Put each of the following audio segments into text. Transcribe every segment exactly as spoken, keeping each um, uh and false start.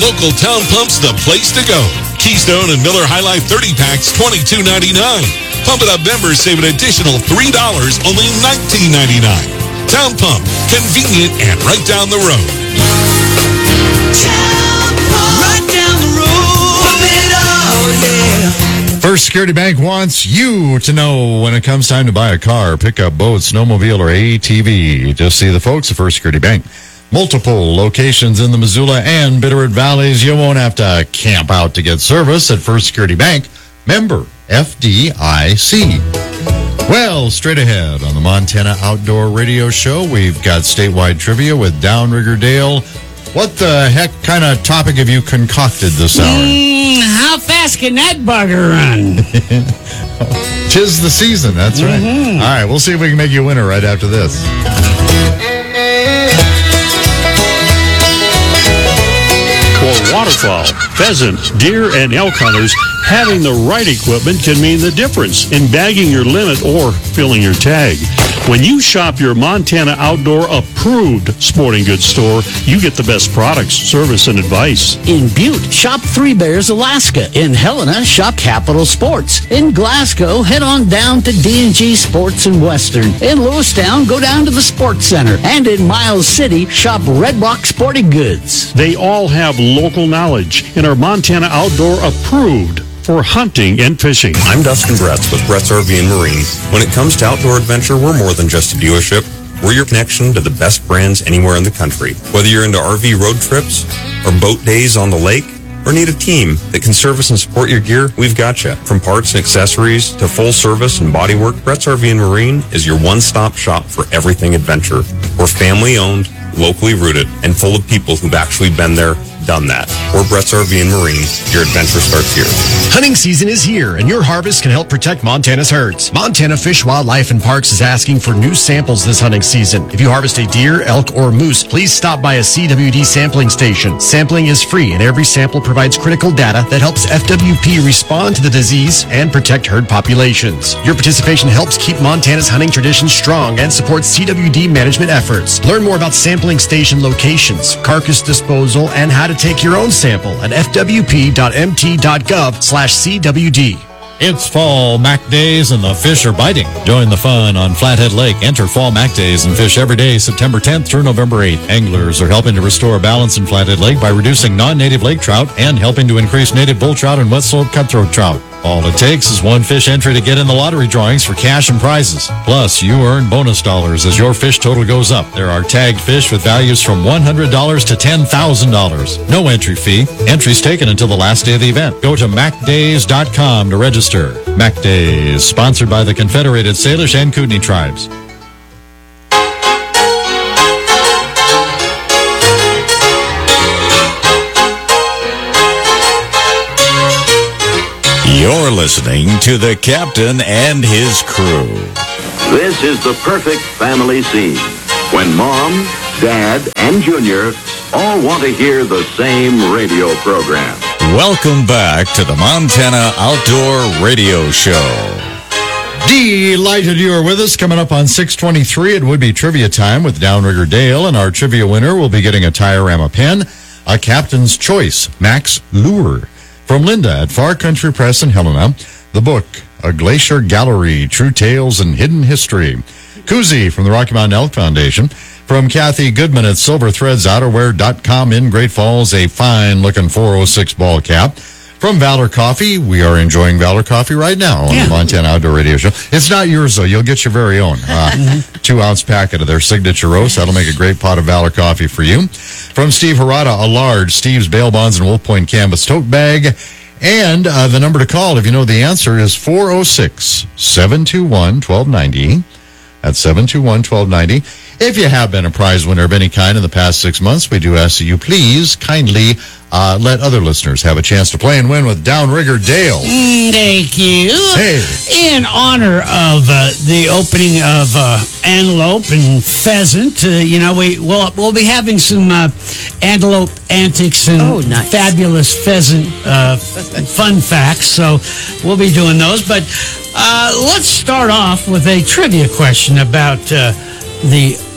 local Town Pump's the place to go. Keystone and Miller High Life thirty packs, twenty-two ninety-nine. Pump It Up members save an additional three dollars, only nineteen ninety-nine. Town Pump, convenient and right down the road. Town Pump, right down the road. Pump it up, yeah. First Security Bank wants you to know when it comes time to buy a car, pickup, boat, snowmobile, or A T V. Just see the folks at First Security Bank. Multiple locations in the Missoula and Bitterroot Valleys. You won't have to camp out to get service at First Security Bank. Member F D I C. Well, straight ahead on the Montana Outdoor Radio Show, we've got statewide trivia with Downrigger Dale. What the heck kind of topic have you concocted this hour? Mm, how fast can that bugger run? Tis the season, that's right. Mm-hmm. All right, we'll see if we can make you a winner right after this. For waterfowl, pheasant, deer, and elk hunters, having the right equipment can mean the difference in bagging your limit or filling your tag. When you shop your Montana Outdoor approved sporting goods store, you get the best products, service, and advice. In Butte, shop Three Bears Alaska. In Helena, shop Capital Sports. In Glasgow, head on down to D and G Sports and Western. In Lewistown, go down to the Sports Center. And in Miles City, shop Red Rock Sporting Goods. They all have local knowledge and are Montana Outdoor approved for hunting and fishing. I'm Dustin Bretz with Bretz R V and Marine. When it comes to outdoor adventure, we're more than just a dealership. We're your connection to the best brands anywhere in the country. Whether you're into R V road trips or boat days on the lake, or need a team that can service and support your gear, we've got you. From parts and accessories to full service and bodywork, Bretz R V and Marine is your one-stop shop for everything adventure. We're family-owned, locally rooted, and full of people who've actually been there, done that. We're Bretz R V and Marine. Your adventure starts here. Hunting season is here, and your harvest can help protect Montana's herds. Montana Fish, Wildlife, and Parks is asking for new samples this hunting season. If you harvest a deer, elk, or moose, please stop by a C W D sampling station. Sampling is free, and every sample provides critical data that helps F W P respond to the disease and protect herd populations. Your participation helps keep Montana's hunting traditions strong and supports C W D management efforts. Learn more about sampling station locations, carcass disposal, and how to take your own sample at f w p dot m t dot gov slash c w d. It's Fall Mac Days and the fish are biting. Join the fun on Flathead Lake. Enter Fall Mac Days and fish every day, September tenth through November eighth. Anglers are helping to restore balance in Flathead Lake by reducing non-native lake trout and helping to increase native bull trout and wet slope cutthroat trout. All it takes is one fish entry to get in the lottery drawings for cash and prizes. Plus, you earn bonus dollars as your fish total goes up. There are tagged fish with values from one hundred dollars to ten thousand dollars. No entry fee. Entries taken until the last day of the event. Go to mac days dot com to register. Mac Days, sponsored by the Confederated Salish and Kootenai Tribes. You're listening to the Captain and his crew. This is the perfect family scene when Mom, Dad, and Junior all want to hear the same radio program. Welcome back to the Montana Outdoor Radio Show. Delighted you are with us. Coming up on six twenty-three, it would be trivia time with Downrigger Dale, and our trivia winner will be getting a Tiorama pen, a Captain's Choice Max Lure. From Linda at Far Country Press in Helena, the book, A Glacier Gallery, True Tales and Hidden History. Koozie from the Rocky Mountain Elk Foundation. From Kathy Goodman at silver threads outerwear dot com in Great Falls, a fine-looking four oh six ball cap. From Valor Coffee, we are enjoying Valor Coffee right now on yeah. the Montana Outdoor Radio Show. It's not yours, though. You'll get your very own. Uh, two-ounce packet of their signature roast. That'll make a great pot of Valor Coffee for you. From Steve Harada, a large Steve's Bail Bonds and Wolf Point Canvas tote bag. And uh, the number to call, if you know the answer, is four oh six, seven two one, one two nine oh. That's seven two one, one two nine oh. If you have been a prize winner of any kind in the past six months, we do ask that you please kindly uh, let other listeners have a chance to play and win with Downrigger Dale. Mm, thank you. Hey. In honor of uh, the opening of uh, antelope and pheasant, uh, you know, we, we'll, we'll be having some uh, antelope antics and oh, nice. fabulous pheasant uh, fun facts. So we'll be doing those. But uh, let's start off with a trivia question about uh, the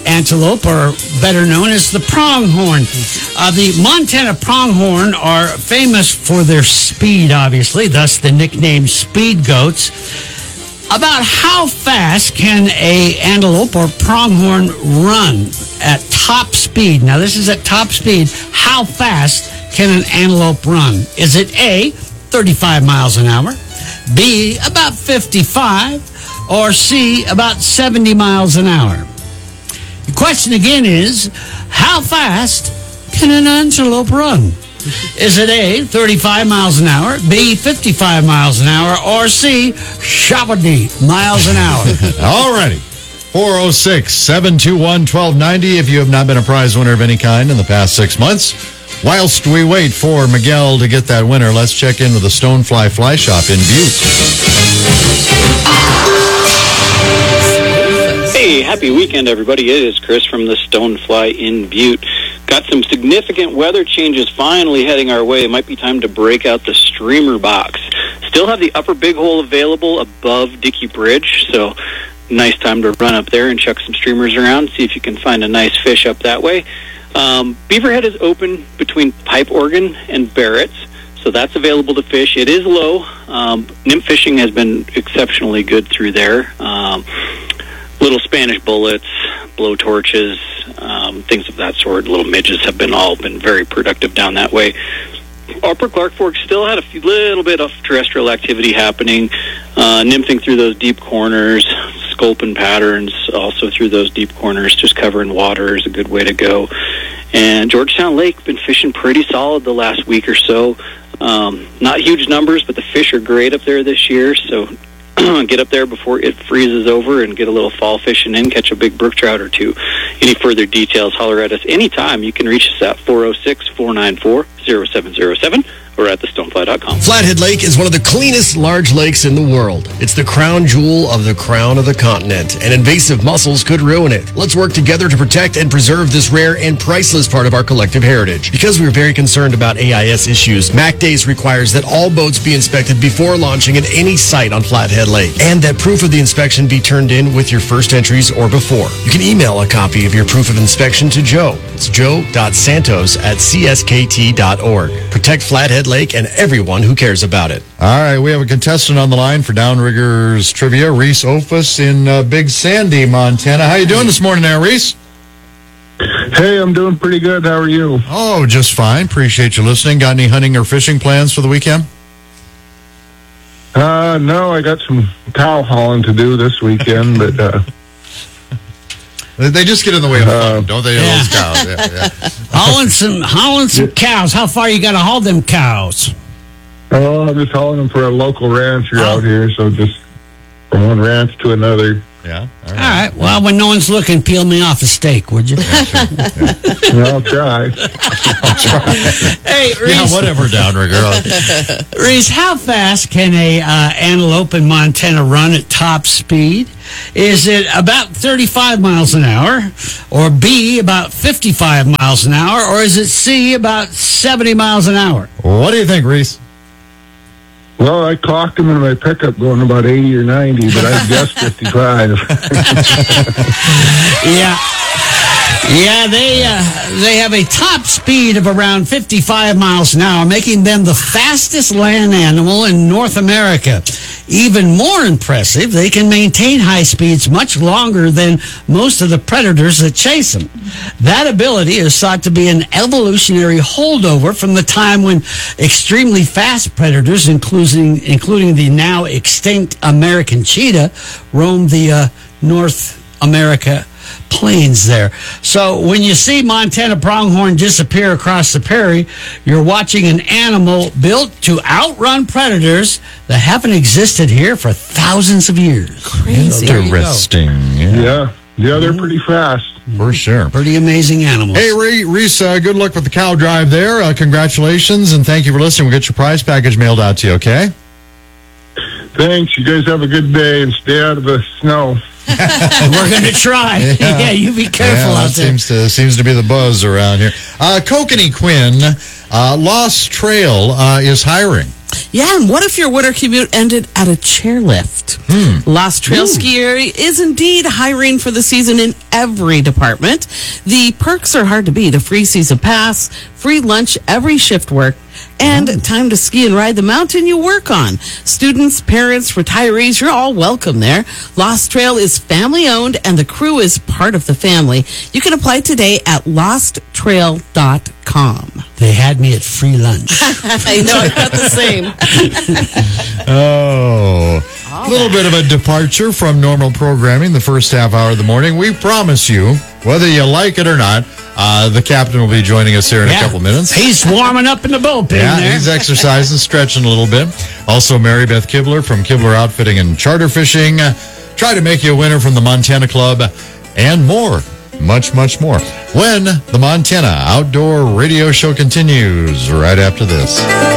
antelope, or better known as the pronghorn. Uh, the Montana pronghorn are famous for their speed, obviously, thus the nickname speed goats. About how fast can a antelope or pronghorn run at top speed? Now, this is at top speed. How fast can an antelope run? Is it A, thirty-five miles an hour, B, about fifty-five, or C, about seventy miles an hour? The question again is, how fast can an antelope run? Is it A, thirty-five miles an hour, B, fifty-five miles an hour, or C, seventy miles an hour? All righty. four oh six, seven two one, one two nine oh if you have not been a prize winner of any kind in the past six months. Whilst we wait for Miguel to get that winner, let's check in with the Stonefly Fly Shop in Butte. Hey, happy weekend, everybody. It is Chris from the Stonefly in Butte. Got some significant weather changes finally heading our way. It might be time to break out the streamer box. Still have the upper big hole available above Dickey Bridge, so nice time to run up there and chuck some streamers around, see if you can find a nice fish up that way. Um, Beaverhead is open between Pipe Organ and Barrett's, so that's available to fish. It is low. Um, nymph fishing has been exceptionally good through there. Um, little Spanish bullets, blow torches, um, things of that sort. Little midges have been all been very productive down that way. Upper Clark Fork still had a few, little bit of terrestrial activity happening, uh, nymphing through those deep corners, sculpin patterns also through those deep corners, just covering water is a good way to go. And Georgetown Lake been fishing pretty solid the last week or so. Um, not huge numbers, but the fish are great up there this year, so get up there before it freezes over and get a little fall fishing in, catch a big brook trout or two. Any further details, holler at us anytime. You can reach us at four oh six, four nine four, oh seven oh seven or at the stonefly dot com. Flathead Lake is one of the cleanest large lakes in the world. It's the crown jewel of the crown of the continent, and invasive mussels could ruin it. Let's work together to protect and preserve this rare and priceless part of our collective heritage. Because we're very concerned about A I S issues, Mac Days requires that all boats be inspected before launching at any site on Flathead Lake, and that proof of the inspection be turned in with your first entries or before. You can email a copy of your proof of inspection to Joe. It's joe dot santos at c s k t dot org. Protect Flathead Lake and everyone who cares about it. All right, we have a contestant on the line for Downriggers Trivia, Reese Ophus in uh, Big Sandy, Montana. How you doing this morning there, Reese? Hey, I'm doing pretty good. How are you? Oh, just fine. Appreciate you listening. Got any hunting or fishing plans for the weekend? Uh, no, I got some cow hauling to do this weekend, but... Uh, They just get in the way of fun, don't they? Yeah. Those cows. Yeah, yeah. hauling some, hauling some cows. How far you got to haul them cows? oh, I'm just hauling them for a local rancher Oh. out here, so just from one ranch to another. Yeah. All right. Well, when no one's looking, peel me off a steak, would you? I'll try. Hey, Reese. Yeah, whatever, Downrigger. Reese, how fast can a uh, antelope in Montana run at top speed? Is it about thirty-five miles an hour, or B, about fifty-five miles an hour, or is it C, about seventy miles an hour? What do you think, Reese? Well, I clocked them in my pickup going about eighty or ninety, but I guessed fifty-five. Yeah. Yeah, they uh, they have a top speed of around fifty-five miles an hour, making them the fastest land animal in North America. Even more impressive, they can maintain high speeds much longer than most of the predators that chase them. That ability is thought to be an evolutionary holdover from the time when extremely fast predators, including including the now extinct American cheetah, roamed the uh, North America plains there. So when you see Montana pronghorn disappear across the prairie, you're watching an animal built to outrun predators that haven't existed here for thousands of years. Crazy. Interesting. Yeah. yeah. Yeah, they're pretty fast. For sure. Pretty amazing animals. Hey, Reese, uh, good luck with the cow drive there. Uh, congratulations, and thank you for listening. We'll get your prize package mailed out to you, okay? Thanks. You guys have a good day and stay out of the snow. We're going to try. Yeah. yeah, you be careful yeah, out that there. Seems to, seems to be the buzz around here. Uh, Kokanee Quinn, uh, Lost Trail uh, is hiring. Yeah, and what if your winter commute ended at a chairlift? Hmm. Lost Trail Ski Area is indeed hiring for the season in every department. The perks are hard to beat. A free season pass, free lunch, every shift work, and time to ski and ride the mountain you work on. Students, parents, retirees, you're all welcome there. Lost Trail is family owned and the crew is part of the family. You can apply today at lost trail dot com. They had me at free lunch. I know, I got the same. Oh, a little bit of a departure from normal programming the first half hour of the morning. We promise you, whether you like it or not, uh, the captain will be joining us here in Yeah. a couple minutes. He's warming up in the bullpen Yeah, there. he's exercising, stretching a little bit. Also, Mary Beth Kibler from Kibler Outfitting and Charter Fishing. Uh, try to make you a winner from the Montana Club and more. Much, much more. When the Montana Outdoor Radio Show continues right after this.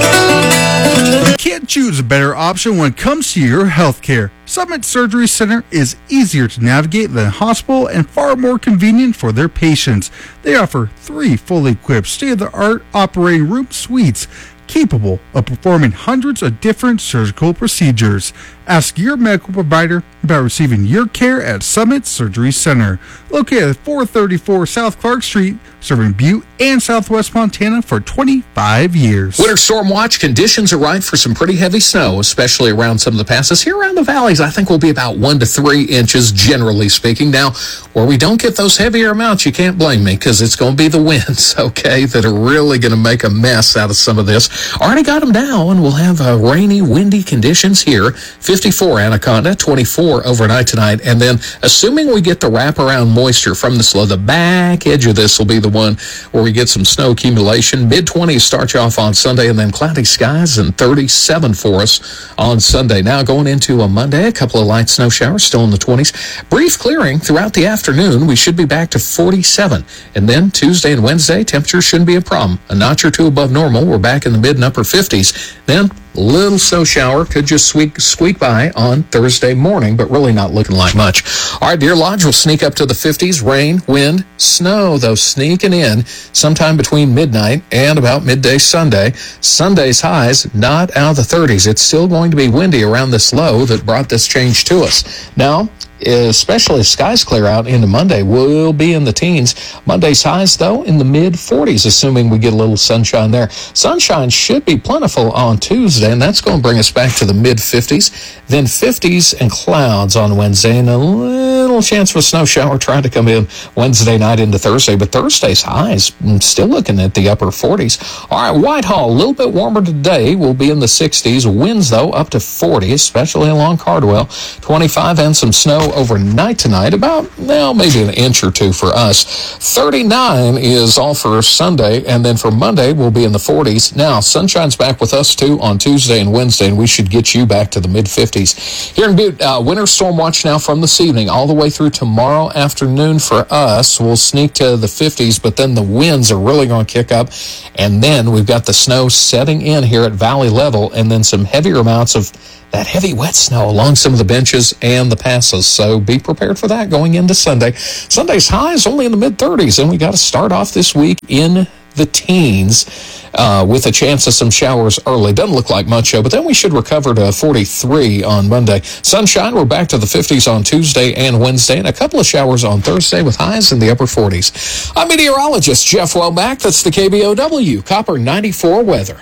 You can't choose a better option when it comes to your health care. Summit Surgery Center is easier to navigate than a hospital and far more convenient for their patients. They offer three fully equipped state-of-the-art operating room suites capable of performing hundreds of different surgical procedures. Ask your medical provider about receiving your care at Summit Surgery Center, located at four thirty-four South Clark Street, serving Butte and Southwest Montana for twenty-five years. Winter storm watch conditions are right for some pretty heavy snow, especially around some of the passes. Here around the valleys, I think will be about one to three inches, generally speaking. Now, where we don't get those heavier amounts, you can't blame me, because it's going to be the winds, okay, that are really going to make a mess out of some of this. Already got them down. We'll have uh, rainy, windy conditions here. fifty-four Anaconda, twenty-four overnight tonight. And then, assuming we get the wraparound moisture from the slow, the back edge of this will be the one where we get some snow accumulation. mid twenties start you off on Sunday, and then cloudy skies and thirty-seven for us on Sunday. Now going into a Monday, a couple of light snow showers still in the twenties. Brief clearing throughout the afternoon. We should be back to forty-seven. And then Tuesday and Wednesday, temperatures shouldn't be a problem. A notch or two above normal. We're back in the mid and upper fifties. Then a little snow shower could just squeak, squeak by on Thursday morning, but really not looking like much. All right, Deer Lodge will sneak up to the fifties. Rain, wind, snow, though, sneaking in sometime between midnight and about midday Sunday. Sunday's highs not out of the thirties. It's still going to be windy around this low that brought this change to us. Now, especially if skies clear out into Monday, we'll be in the teens. Monday's highs, though, in the mid forties, assuming we get a little sunshine there. Sunshine should be plentiful on Tuesday, and that's going to bring us back to the mid fifties. Then fifties and clouds on Wednesday, and a little chance for a snow shower trying to come in Wednesday night into Thursday. But Thursday's highs, still looking at the upper forties. All right, Whitehall, a little bit warmer today. We'll be in the sixties. Winds, though, up to forty, especially along Cardwell. twenty-five and some snow overnight tonight, about, well, maybe an inch or two for us. thirty-nine is all for Sunday, and then for Monday, we'll be in the forties. Now, sunshine's back with us, too, on Tuesday and Wednesday, and we should get you back to the mid-fifties. Here in Butte, uh, winter storm watch now from this evening all the way through tomorrow afternoon for us. We'll sneak to the fifties, but then the winds are really going to kick up, and then we've got the snow setting in here at valley level, and then some heavier amounts of that heavy wet snow along some of the benches and the passes. So be prepared for that going into Sunday. Sunday's high is only in the mid-thirties, and we got to start off this week in the teens uh, with a chance of some showers early. Doesn't look like much, though, but then we should recover to forty-three on Monday. Sunshine, we're back to the fifties on Tuesday and Wednesday, and a couple of showers on Thursday with highs in the upper forties. I'm meteorologist Jeff Womack. That's the K B O W Copper ninety-four weather.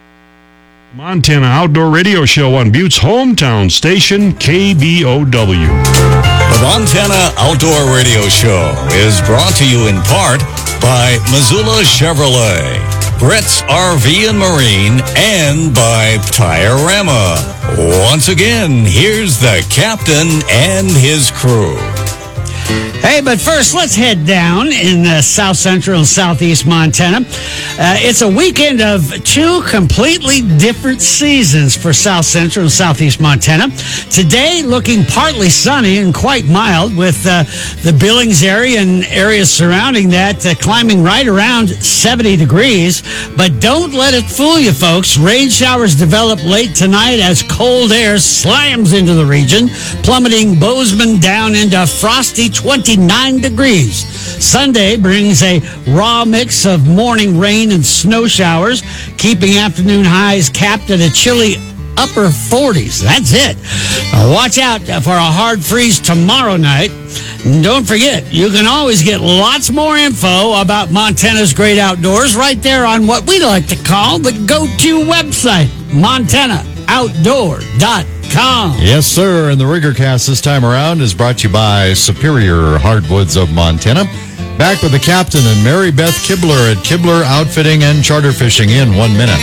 Montana Outdoor Radio Show on Butte's hometown station, K B O W. The Montana Outdoor Radio Show is brought to you in part by Missoula Chevrolet, Brett's R V and Marine, and by Tiorama. Once again, here's the captain and his crew. Hey, but first, let's head down in uh, south central and southeast Montana. Uh, it's a weekend of two completely different seasons for south central and southeast Montana. Today, looking partly sunny and quite mild, with uh, the Billings area and areas surrounding that uh, climbing right around seventy degrees. But don't let it fool you, folks. Rain showers develop late tonight as cold air slams into the region, plummeting Bozeman down into frosty twenty-nine degrees. Sunday brings a raw mix of morning rain and snow showers, keeping afternoon highs capped at a chilly upper forties. That's it. Uh, watch out for a hard freeze tomorrow night. And don't forget, you can always get lots more info about Montana's great outdoors right there on what we like to call the go-to website, montana outdoor dot com. Yes, sir. And the Riggercast this time around is brought to you by Superior Hardwoods of Montana. Back with the captain and Mary Beth Kibler at Kibler Outfitting and Charter Fishing in one minute.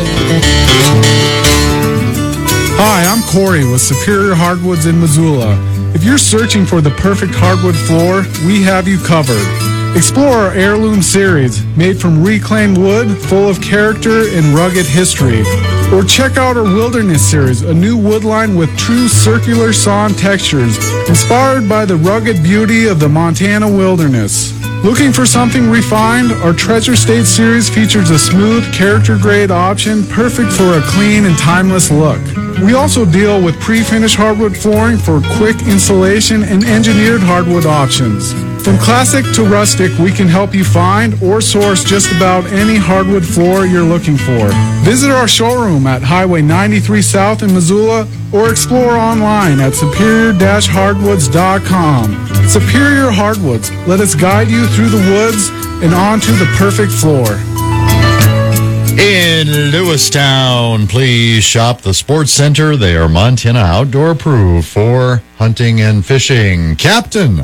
Hi, I'm Corey with Superior Hardwoods in Missoula. If you're searching for the perfect hardwood floor, we have you covered. Explore our Heirloom series, made from reclaimed wood, full of character and rugged history. Or check out our Wilderness series, a new wood line with true circular sawn textures, inspired by the rugged beauty of the Montana wilderness. Looking for something refined? Our Treasure State series features a smooth, character-grade option, perfect for a clean and timeless look. We also deal with pre-finished hardwood flooring for quick installation and engineered hardwood options. From classic to rustic, we can help you find or source just about any hardwood floor you're looking for. Visit our showroom at Highway ninety-three South in Missoula or explore online at superior dash hardwoods dot com. Superior Hardwoods, let us guide you through the woods and onto the perfect floor. In Lewistown, please shop the Sports Center. They are Montana Outdoor approved for hunting and fishing. Captain.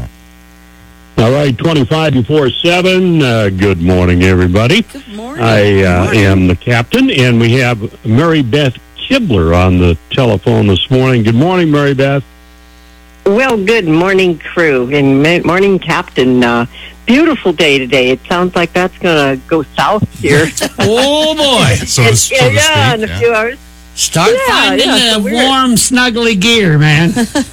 All right, twenty-five before seven. Uh, good morning, everybody. Good morning. I uh, Good morning. am the captain, and we have Mary Beth Kibler on the telephone this morning. Good morning, Mary Beth. Well, good morning, crew, and ma- morning, Captain. Uh, beautiful day today. It sounds like that's going to go south here. Oh, boy. So to, so to yeah, yeah, speak, in a yeah. few hours. Start Yeah, finding yeah, the so we're- warm, snuggly gear, man.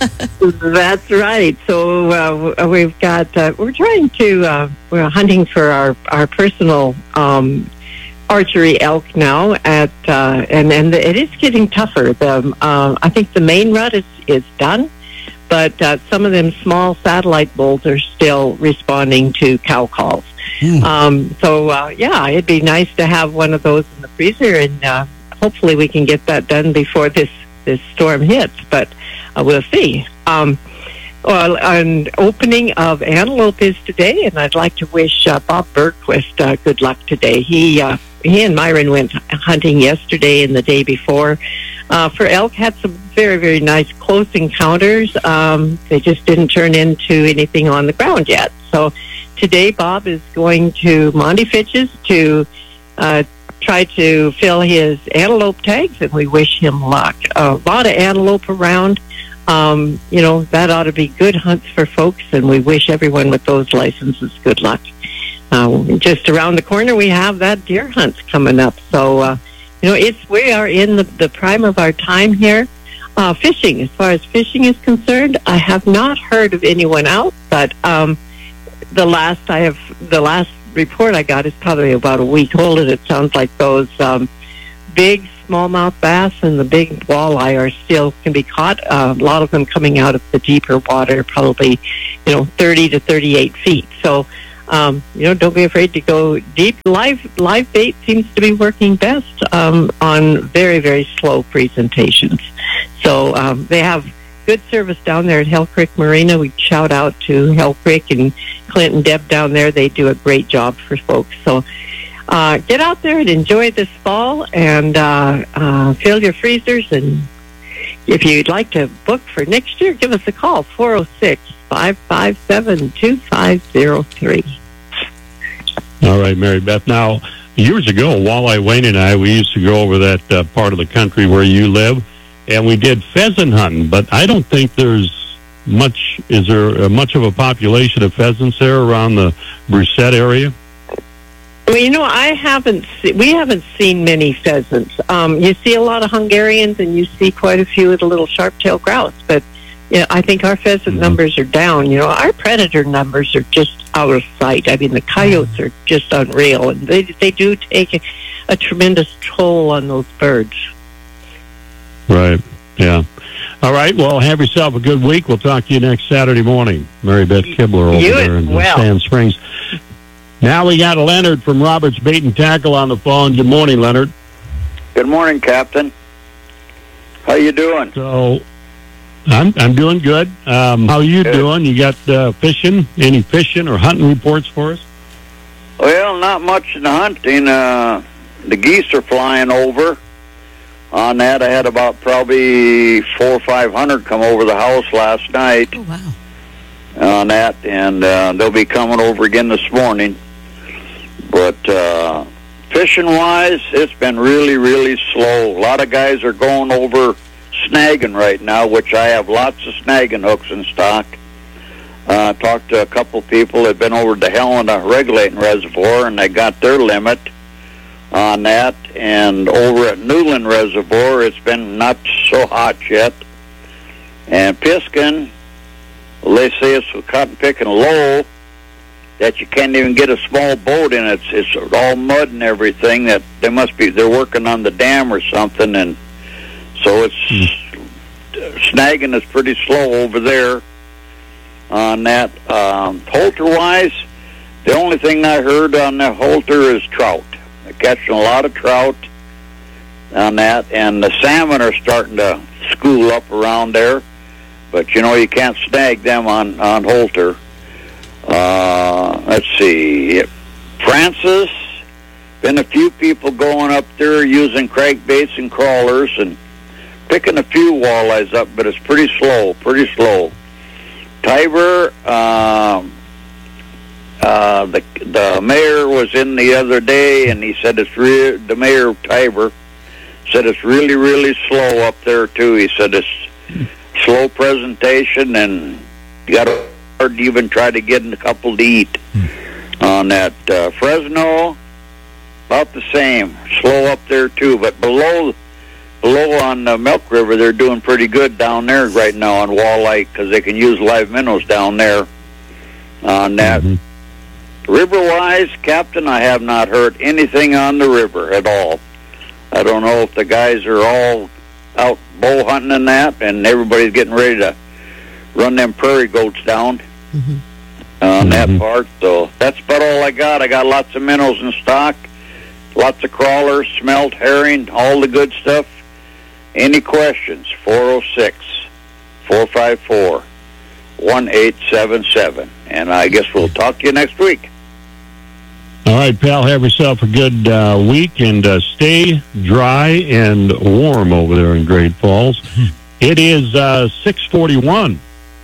That's right. So uh, we've got, uh, we're trying to, uh, we're hunting for our, our personal um, archery elk now, at uh, and, and it is getting tougher. The, uh, I think the main rut is, is done. But uh, some of them small satellite bulls are still responding to cow calls. Mm. Um, so, uh, yeah, it'd be nice to have one of those in the freezer, and uh, hopefully we can get that done before this, this storm hits. But uh, we'll see. Um, well, an opening of antelope is today, and I'd like to wish uh, Bob Bergquist uh, good luck today. He uh, he and Myron went hunting yesterday and the day before. Uh, for elk, had some very, very nice close encounters. Um, they just didn't turn into anything on the ground yet. So today, Bob is going to Monty Fitch's to uh, try to fill his antelope tags, and we wish him luck. A lot of antelope around. Um, you know, that ought to be good hunts for folks, and we wish everyone with those licenses good luck. Uh, just around the corner, we have that deer hunt coming up. So, uh, you know, it's we are in the, the prime of our time here. Uh, fishing, as far as fishing is concerned, I have not heard of anyone out, but um, the last I have, the last report I got is probably about a week old, and it sounds like those um, big smallmouth bass and the big walleye are still can be caught. Uh, a lot of them coming out of the deeper water, probably, you know, thirty to thirty-eight feet. So. Um, you know, don't be afraid to go deep. Live live bait seems to be working best um, on very, very slow presentations. So um, they have good service down there at Hell Creek Marina. We shout out to Hell Creek and Clint and Deb down there. They do a great job for folks. So uh, get out there and enjoy this fall, and uh, uh, fill your freezers. And if you'd like to book for next year, give us a call, four oh six, five five seven, two five zero three. All right, Mary Beth. Now, years ago, Walleye Wayne and I, we used to go over that uh, part of the country where you live, and we did pheasant hunting, but I don't think there's much, is there uh, much of a population of pheasants there around the Brusette area? Well, you know, I haven't. Se- we haven't seen many pheasants. Um, you see a lot of Hungarians, and you see quite a few of the little sharp-tailed grouse. But yeah, I think our pheasant mm-hmm. numbers are down. You know, our predator numbers are just out of sight. I mean, the coyotes are just unreal, and they they do take a, a tremendous toll on those birds. Right. Yeah. All right, well, have yourself a good week. We'll talk to you next Saturday morning. Mary Beth Kibler over You there as in well. Sand Springs. Now we got Leonard from Roberts Bait and Tackle on the phone. Good morning, Leonard. Good morning, Captain. How you doing? So, I'm I'm doing good. Um, how are you Good. doing? You got uh, fishing? Any fishing or hunting reports for us? Well, not much in the hunting. Uh, the geese are flying over. On that, I had about probably four or five hundred come over the house last night. Oh, wow. On that, and uh, they'll be coming over again this morning. But uh, fishing-wise, it's been really, really slow. A lot of guys are going over snagging right now, which I have lots of snagging hooks in stock. I uh, talked to a couple people that have been over to Helena Regulating Reservoir, and they got their limit on that. And over at Newland Reservoir, it's been not so hot yet. And Piskin, well, they say it's cotton picking low, that you can't even get a small boat in. It's it's all mud and everything. That they must be they're working on the dam or something, and so it's snagging is pretty slow over there on that. Um, Holter wise, the only thing I heard on the Holter is trout. They're catching a lot of trout on that, and the salmon are starting to school up around there. But you know you can't snag them on on Holter. Uh, let's see, Francis. Been a few people going up there using crankbaits and crawlers and picking a few walleyes up, but it's pretty slow, pretty slow. Tiber, um, uh, the the mayor was in the other day, and he said it's re- the mayor of Tiber said it's really, really slow up there too. He said it's slow presentation, and you got to hard to even try to get a couple to eat on that. Uh, Fresno, about the same, slow up there too. But below, below on the Milk River, they're doing pretty good down there right now on walleye because they can use live minnows down there on that. Mm-hmm. River-wise, Captain, I have not heard anything on the river at all. I don't know if the guys are all out bow hunting and that, and everybody's getting ready to run them prairie goats down mm-hmm. on that mm-hmm. part. So that's about all I got. I got lots of minnows in stock, lots of crawlers, smelt, herring, all the good stuff. Any questions? four oh six, four five four, one eight seven seven. And I guess we'll talk to you next week. All right, pal, have yourself a good uh, week, and uh, stay dry and warm over there in Great Falls. It is uh, six forty-one.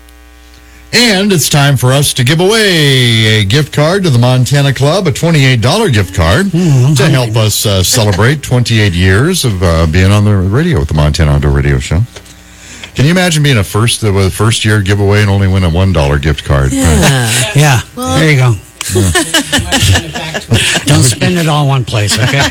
And it's time for us to give away a gift card to the Montana Club, a twenty-eight dollars gift card mm, to help us uh, celebrate twenty-eight years of uh, being on the radio with the Montana Outdoor Radio Show. Can you imagine being a first uh, first year giveaway and only win a one dollar gift card? Yeah, right? yeah. Well, there you go. Yeah. Don't spend it all in one place, okay?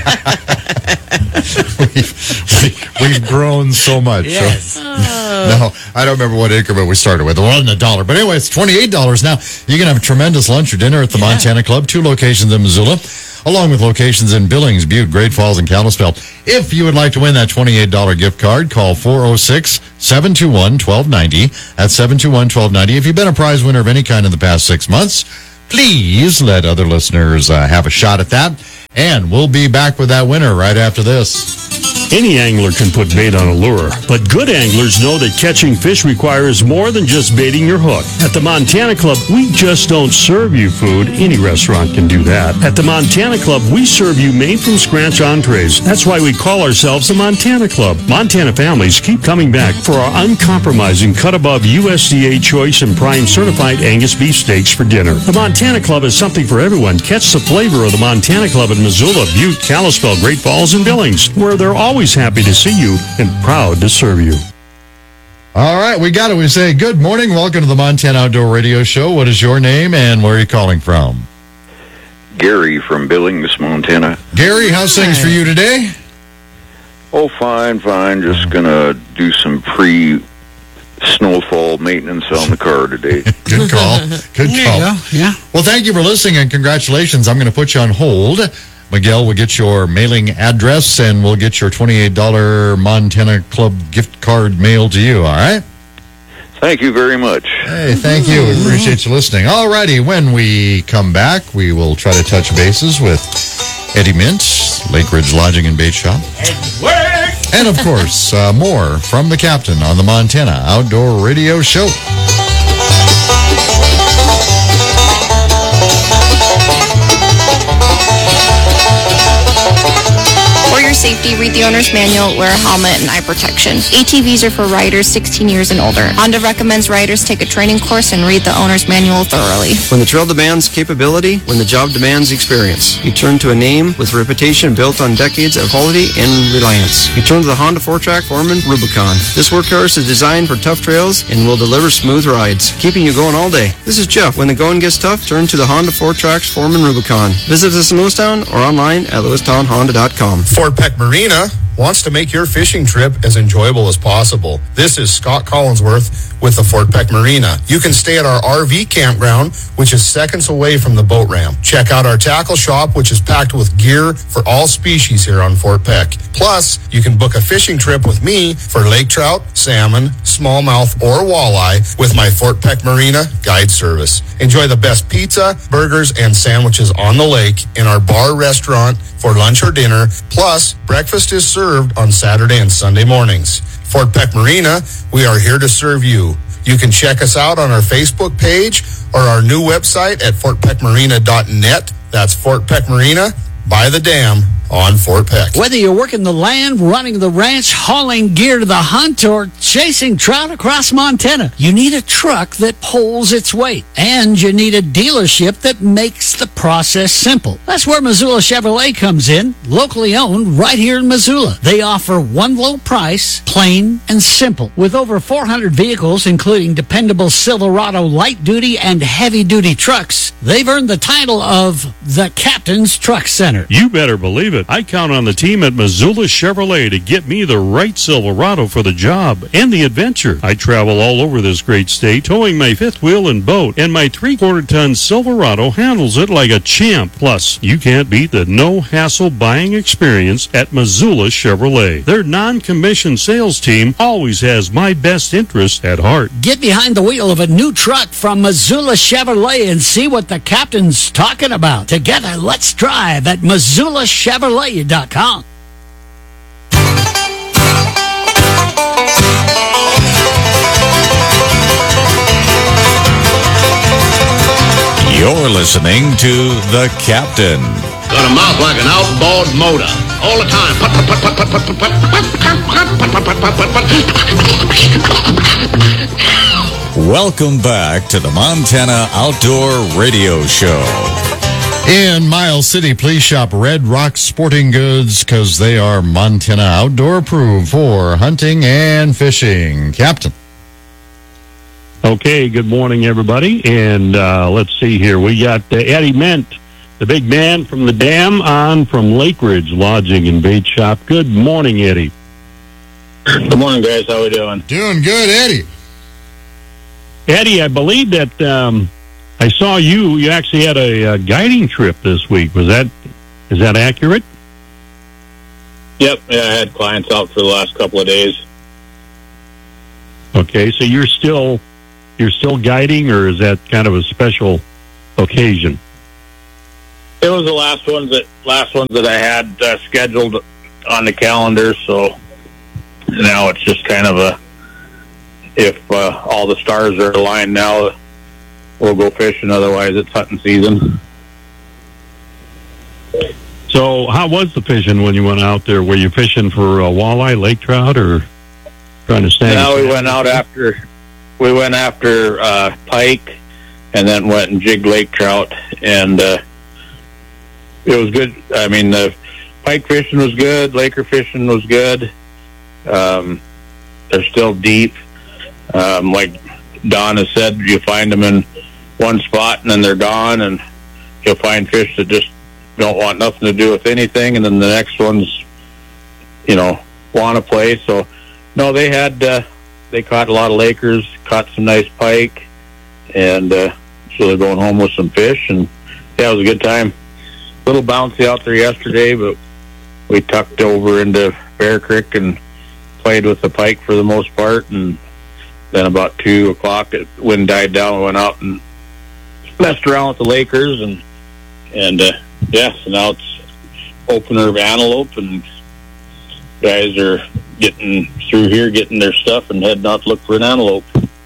we've, we've grown so much. Yes. So. No, I don't remember what increment we started with. It wasn't a dollar. But anyway, it's twenty-eight dollars now. You can have a tremendous lunch or dinner at the yeah. Montana Club. Two locations in Missoula, along with locations in Billings, Butte, Great Falls, and Kalispell. If you would like to win that twenty-eight dollars gift card, call four oh six, seven two one, one two nine oh. That's seven two one, one two nine oh. If you've been a prize winner of any kind in the past six months, please let other listeners uh, have a shot at that. And we'll be back with that winner right after this. Any angler can put bait on a lure, but good anglers know that catching fish requires more than just baiting your hook. At the Montana Club, we just don't serve you food. Any restaurant can do that. At the Montana Club, we serve you made-from-scratch entrees. That's why we call ourselves the Montana Club. Montana families keep coming back for our uncompromising cut-above U S D A Choice and Prime Certified Angus beef steaks for dinner. The Montana Club is something for everyone. Catch the flavor of the Montana Club in Missoula, Butte, Kalispell, Great Falls, and Billings, where they're always happy to see you and proud to serve you. All right, we got it. We say good morning. Welcome to the Montana Outdoor Radio Show. What is your name and where are you calling from? Gary from Billings, Montana. Gary, how's things for you today? Oh, fine, fine. Just going to do some pre-snowfall maintenance on the car today. Good call. Good There call. you go. Yeah. Well, thank you for listening and congratulations. I'm going to put you on hold. Miguel will get your mailing address, and we'll get your twenty-eight dollars Montana Club gift card mailed to you, all right? Thank you very much. Hey, thank you. We appreciate you listening. All righty, when we come back, we will try to touch bases with Eddie Mintz, Lake Ridge Lodging and Bait Shop. And, of course, uh, more from the captain on the Montana Outdoor Radio Show. For your safety, read the owner's manual, wear a helmet, and eye protection. A T Vs are for riders sixteen years and older. Honda recommends riders take a training course and read the owner's manual thoroughly. When the trail demands capability, when the job demands experience, you turn to a name with reputation built on decades of quality and reliance. You turn to the Honda four track Foreman Rubicon. This workhorse is designed for tough trails and will deliver smooth rides, keeping you going all day. This is Jeff. When the going gets tough, turn to the Honda four tracks Foreman Rubicon. Visit us in Lewistown or online at lewistown honda dot com. Fort Peck Marina wants to make your fishing trip as enjoyable as possible. This is Scott Collinsworth with the Fort Peck Marina. You can stay at our R V campground, which is seconds away from the boat ramp. Check out our tackle shop, which is packed with gear for all species here on Fort Peck. Plus, you can book a fishing trip with me for lake trout, salmon, smallmouth, or walleye with my Fort Peck Marina guide service. Enjoy the best pizza, burgers, and sandwiches on the lake in our bar restaurant for lunch or dinner. Plus, breakfast is served on Saturday and Sunday mornings. Fort Peck Marina, we are here to serve you. You can check us out on our Facebook page or our new website at fort peck marina dot net. That's Fort Peck Marina by the dam on Fort Peck. Whether you're working the land, running the ranch, hauling gear to the hunt, or chasing trout across Montana, you need a truck that pulls its weight. And you need a dealership that makes the process simple. That's where Missoula Chevrolet comes in, locally owned right here in Missoula. They offer one low price, plain and simple. With over four hundred vehicles, including dependable Silverado light-duty and heavy-duty trucks, they've earned the title of the Captain's Truck Center. You better believe it. I count on the team at Missoula Chevrolet to get me the right Silverado for the job and the adventure. I travel all over this great state, towing my fifth wheel and boat, and my three-quarter ton Silverado handles it like a champ. Plus, you can't beat the no-hassle buying experience at Missoula Chevrolet. Their non-commissioned sales team always has my best interest at heart. Get behind the wheel of a new truck from Missoula Chevrolet and see what the captain's talking about. Together, let's drive at missoula chevrolet dot com. You're listening to The Captain. Got a mouth like an outboard motor. All the time. Put, put, put, put, put, put, put, put, put, put, put, put. Welcome back to the Montana Outdoor Radio Show. In Miles City, please shop Red Rock Sporting Goods because they are Montana Outdoor approved for hunting and fishing. Captain. Okay, good morning, everybody. And uh, let's see here. We got uh, Eddie Mint, the big man from the dam, on from Lake Ridge Lodging and Bait Shop. Good morning, Eddie. Good morning, guys. How are we doing? Doing good, Eddie. Eddie, I believe that um, I saw you. You actually had a, a guiding trip this week. Was that is that accurate? Yep. Yeah, I had clients out for the last couple of days. Okay, so you're still you're still guiding, or is that kind of a special occasion? It was the last ones that last ones that I had uh, scheduled on the calendar. So now it's just kind of a if uh, all the stars are aligned now, we'll go fishing. Otherwise, it's hunting season. So, how was the fishing when you went out there? Were you fishing for uh, walleye, lake trout, or trying to snag? No, we went out after we went after uh, pike, and then went and jigged lake trout, and uh, it was good. I mean, the pike fishing was good. Laker fishing was good. Um, they're still deep. Um, like Don has said, you find them in one spot and then they're gone, and you'll find fish that just don't want nothing to do with anything, and then the next ones, you know, want to play. So, no, they had uh, they caught a lot of Lakers, caught some nice pike, and uh, so they're going home with some fish, and yeah, it was a good time. little bouncy out there yesterday, but we tucked over into Bear Creek and played with the pike for the most part. And then about two o'clock, the wind died down. We went out and messed around with the Lakers, and and uh, yeah, so now it's opener of antelope, and guys are getting through here, getting their stuff, and heading out to look for an antelope.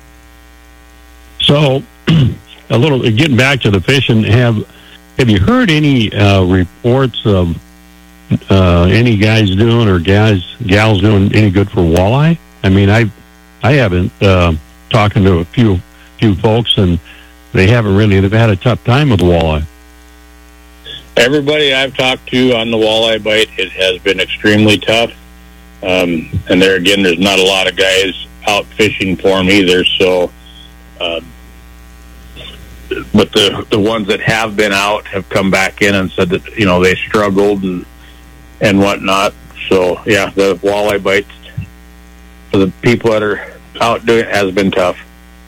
So, a little getting back to the fishing. Have have you heard any uh, reports of uh, any guys doing or guys gals doing any good for walleye? I mean, I I haven't uh, talking to a few few folks, and they haven't really. They've had a tough time with walleye. Everybody I've talked to on the walleye bite, it has been extremely tough. Um, and there again, there's not a lot of guys out fishing for them either. So, uh, but the the ones that have been out have come back in and said that, you know, they struggled and and whatnot. So yeah, the walleye bites for the people that are out doing it has been tough.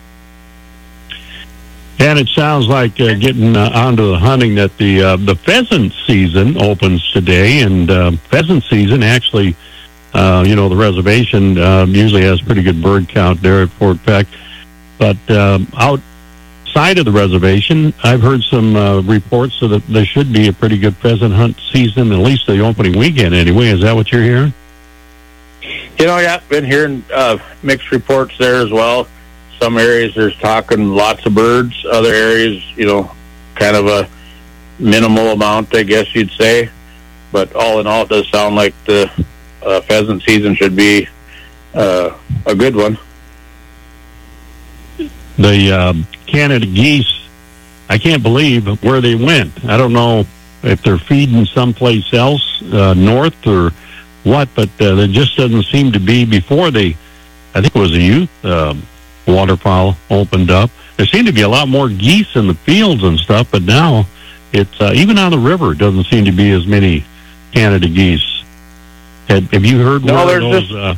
And it sounds like uh, getting uh, onto the hunting that the uh, the pheasant season opens today, and uh, pheasant season actually, uh, you know, the reservation uh, usually has pretty good bird count there at Fort Peck, but uh, outside of the reservation, I've heard some uh, reports that there should be a pretty good pheasant hunt season, at least the opening weekend anyway. Is that what you're hearing? You know, yeah, been hearing uh, mixed reports there as well. Some areas there's talking lots of birds. Other areas, you know, kind of a minimal amount, I guess you'd say. But all in all, it does sound like the uh, pheasant season should be uh, a good one. The uh, Canada geese, I can't believe where they went. I don't know if they're feeding someplace else, uh, north or what, but uh, there just doesn't seem to be before they, I think it was a youth um, waterfowl opened up. There seemed to be a lot more geese in the fields and stuff, but now it's uh, even on the river it doesn't seem to be as many Canada geese. Have, have you heard no, where those? Just, uh,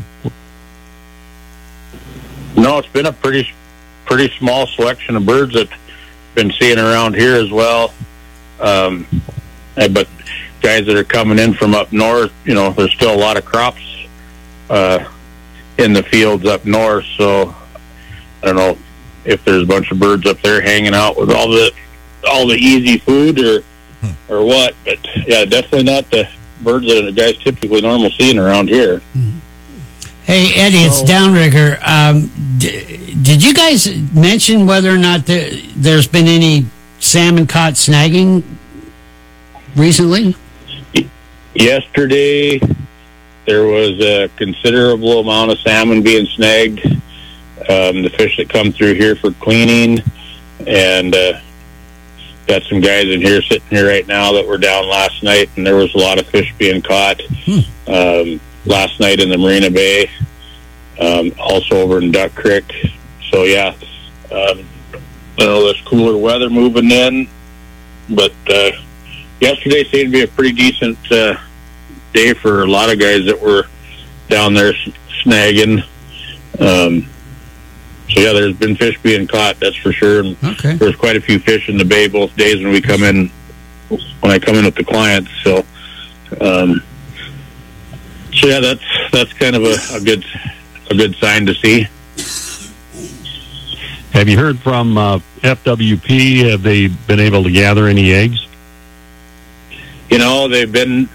no, it's been a pretty pretty small selection of birds that I've been seeing around here as well. Um, but guys that are coming in from up north, you know, there's still a lot of crops uh, in the fields up north, so I don't know if there's a bunch of birds up there hanging out with all the all the easy food or or what. But yeah, definitely not the birds that the guys typically normally seeing around here. Hey Eddie, it's Downrigger. Um, d- did you guys mention whether or not there, there's been any salmon caught snagging recently? Yesterday, there was a considerable amount of salmon being snagged. Um, the fish that come through here for cleaning, and uh, got some guys in here sitting here right now that were down last night, and there was a lot of fish being caught hmm. um, last night in the Marina Bay, um, also over in Duck Creek. So yeah, um, you know, there's cooler weather moving in, but uh, yesterday seemed to be a pretty decent uh, day for a lot of guys that were down there snagging. Um, So yeah, there's been fish being caught, that's for sure. And okay. There's quite a few fish in the bay both days when we come in, when I come in with the clients. So, um, so yeah, that's that's kind of a, a good a good sign to see. Have you heard from uh, F W P? Have they been able to gather any eggs? You know, they've been